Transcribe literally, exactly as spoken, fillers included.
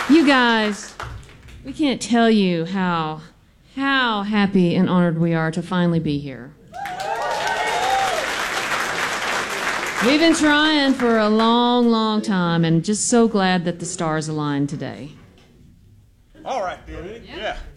You guys, we can't tell you how, how happy and honored we are to finally be here. We've been trying for a long, long time, and just so glad that the stars aligned today. All right, Billy. Yeah. yeah.